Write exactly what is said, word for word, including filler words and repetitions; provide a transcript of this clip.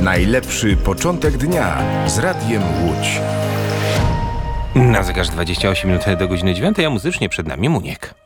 Najlepszy początek dnia z Radiem Łódź. Na zegarze dwadzieścia osiem minut do godziny dziewiątej, a muzycznie przed nami Muniek.